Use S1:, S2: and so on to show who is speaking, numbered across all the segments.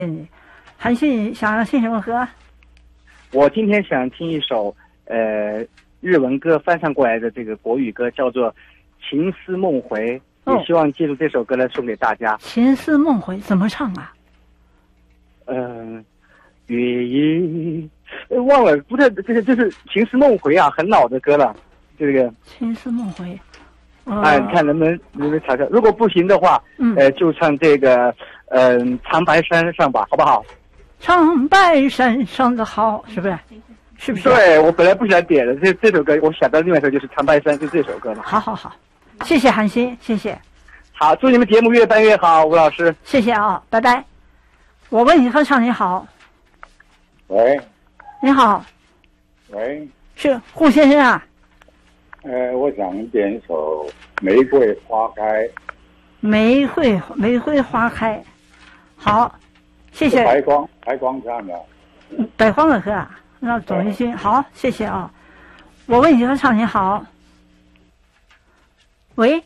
S1: 韩信想要听什么歌？
S2: 我今天想听一首日文歌翻唱过来的这个国语歌，叫做《情思梦回》，也希望借助这首歌来送给大家。
S1: 情思梦回怎么唱啊？
S2: 月夜忘了，不太这个就是《情思梦回》啊，很老的歌了。这个
S1: 情思梦回，
S2: 你看能不能查查？如果不行的话，就唱这个长白山上吧，好不好？
S1: 长白山上的好，是不是？是不是？
S2: 对，我本来不想点的，这首歌我想到另外一首就是长白山，就这首歌了。
S1: 好，谢谢韩星，谢谢。
S2: 好，祝你们节目越办越好，吴老师。
S1: 谢谢啊，拜拜。我为你合唱，你好。
S3: 喂。
S1: 你好。
S3: 喂。
S1: 是胡先生啊。
S3: 我想点一首《玫瑰花开》。
S1: 玫瑰花开，好，谢谢。
S3: 白光唱的。
S1: 白光的歌啊，那董一军，好，谢谢啊。我为你合唱，你好。喂，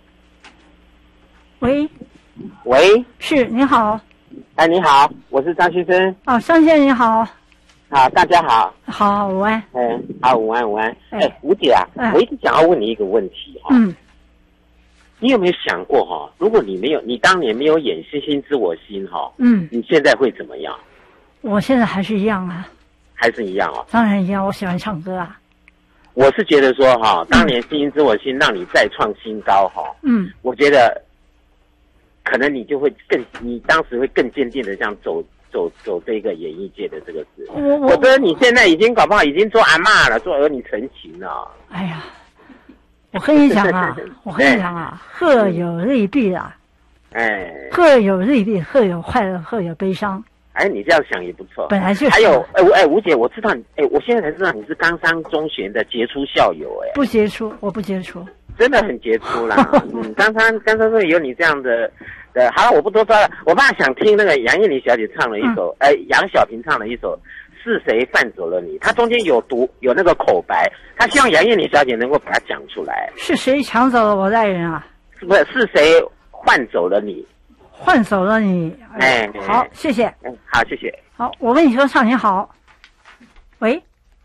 S1: 是你好。
S4: 哎，你好，我是张先生。
S1: 哦，张先生你好。
S4: 好，大家好。
S1: 好，午安。
S4: 好，午安。吴姐啊，我一直想要问你一个问题哈。你有没有想过哈，如果你当年没有演《星星知我心》哈，你现在会怎么样？
S1: 我现在还是一样啊。
S4: 还是一样哦。
S1: 当然一样，我喜欢唱歌啊。
S4: 我是觉得说哈，当年《星星知我心》让你再创新高哈，我觉得可能你当时会更坚定的这样走这个演艺界的这个事。我觉得你现在已经搞不好已经做阿嬷了，做儿女成情了。
S1: 哎呀，我跟你讲啊，鹤有利弊啊。鹤有利弊，鹤有快乐，鹤有悲伤。
S4: 你这样想也不错。
S1: 本来就是。
S4: 还有，吴姐，我知道我现在才知道你是冈山中学的杰出校友。
S1: 不杰出，我不杰出。
S4: 真的很杰出啦。冈山中有你这样的。好了，我不多说了。我爸想听那个杨燕妮小姐唱了一首，杨小萍唱了一首《是谁犯走了你》，她中间有那个口白，她希望杨燕妮小姐能够把它讲出来。
S1: 是谁抢走了我的爱人啊？
S4: 是谁换走了你？
S1: 换走了你。好，谢谢。
S4: 好，谢谢。
S1: 好，我为你合唱，你好。喂，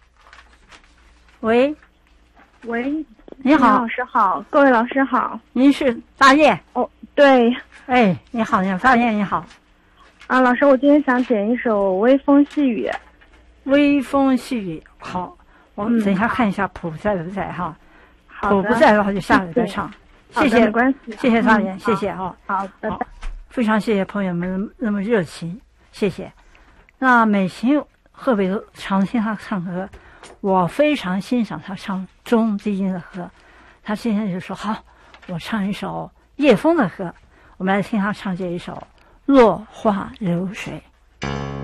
S1: 你好，
S5: 老师好，各位老师好。
S1: 您是大雁？
S5: 对。
S1: 你好，大雁你好。
S5: 老师，我今天想点一首《微风细雨》。
S1: 微风细雨，好，我们等一下看一下谱在不在哈。
S5: 好的。
S1: 谱不在的话就下来再唱。谢谢，
S5: 没关系。
S1: 谢谢大雁，谢谢啊。
S5: 好，拜拜。
S1: 非常谢谢朋友们那么热情，谢谢。那美琴贺北都常听他唱歌，我非常欣赏他唱中低音的歌。他今天就说好，我唱一首叶枫的歌，我们来听他唱这一首《落花流水》。